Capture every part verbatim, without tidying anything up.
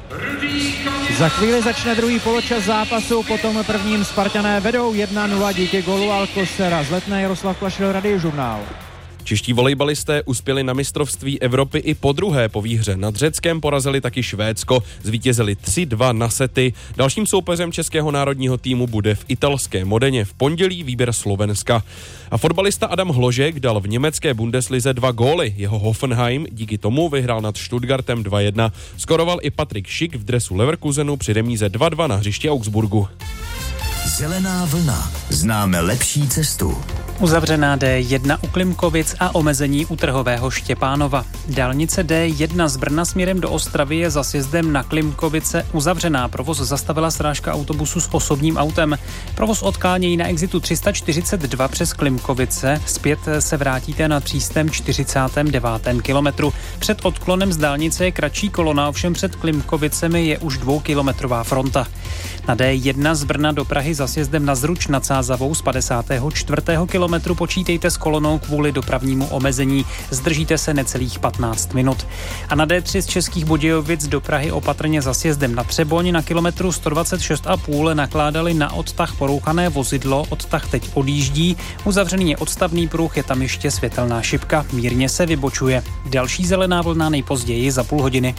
Za chvíli začne druhý poločas zápasu, potom prvním Spartané vedou jedna nula díky gólu Alcosera. Z Letné Jaroslav Klašil, Radiožurnál. Čeští volejbalisté uspěli na mistrovství Evropy i po druhé po výhře. Nad Řeckem porazili taky Švédsko, zvítězili tři dva na sety. Dalším soupeřem českého národního týmu bude v italské Modeně v pondělí výběr Slovenska. A fotbalista Adam Hložek dal v německé Bundeslize dva góly. Jeho Hoffenheim díky tomu vyhrál nad Stuttgartem dva jedna. Skoroval i Patrik Schick v dresu Leverkusenu při remíze dva dva na hřišti Augsburgu. Zelená vlna. Známe lepší cestu. Uzavřená D jedna u Klimkovic a omezení u Trhového Štěpánova. Dálnice D jedna z Brna směrem do Ostravy je za sjezdem na Klimkovice uzavřená. Provoz zastavila srážka autobusu s osobním autem. Provoz odklánějí na exitu tři sta čtyřicet dva přes Klimkovice. Zpět se vrátíte na třístém čtyřicátém devátém kilometru. Před odklonem z dálnice je kratší kolona, ovšem před Klimkovicemi je už dvoukilometrová fronta. Na D jedna z Brna do Prahy za sjezdem na Zruč nad Sázavou z padesátého čtvrtého kilometru počítejte s kolonou kvůli dopravnímu omezení. Zdržíte se necelých patnáct minut. A na D tři z Českých Budějovic do Prahy opatrně za sjezdem na Třeboň na kilometru sto dvacet šest a půl nakládali na odtah porouchané vozidlo. Odtah teď odjíždí. Uzavřený je odstavný pruh, je tam ještě světelná šipka. Mírně se vybočuje. Další zelená vlna nejpozději za půl hodiny.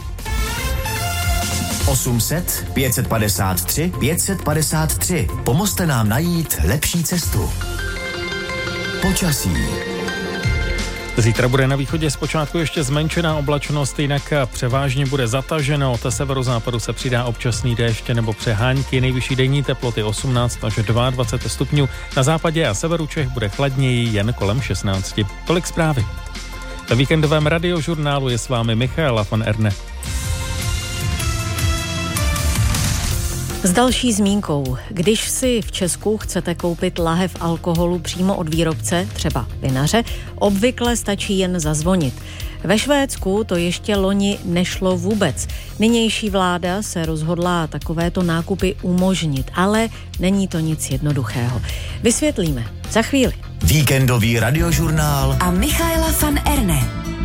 osm set pět set padesát tři pět set padesát tři. Pomozte nám najít lepší cestu. Počasí. Zítra bude na východě zpočátku ještě zmenšená oblačnost, jinak převážně bude zataženo. Od severozápadu se přidá občasný déšť nebo přehánky. Nejvyšší denní teploty osmnáct až dvacet dva stupňů. Na západě a severu Čech bude chladněji, jen kolem šestnáct. Tolik zprávy. Ve víkendovém radiožurnálu je s vámi Michaela von Erne. S další zmínkou, když si v Česku chcete koupit lahev alkoholu přímo od výrobce, třeba vinaře, obvykle stačí jen zazvonit. Ve Švédsku to ještě loni nešlo vůbec. Nynější vláda se rozhodla takovéto nákupy umožnit, ale není to nic jednoduchého. Vysvětlíme za chvíli. Víkendový radiožurnál a Michaela van Erne.